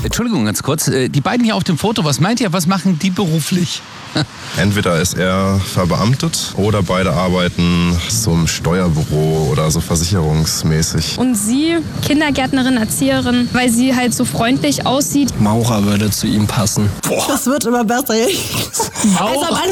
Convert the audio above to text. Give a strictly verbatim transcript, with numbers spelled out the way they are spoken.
Entschuldigung, ganz kurz. Die beiden hier auf dem Foto, was meint ihr, was machen die beruflich? Entweder ist er verbeamtet oder beide arbeiten zum Steuerbüro oder so versicherungsmäßig. Und sie, Kindergärtnerin, Erzieherin, weil sie halt so freundlich aussieht. Maurer würde zu ihm passen. Boah. Das wird immer besser. Maurer?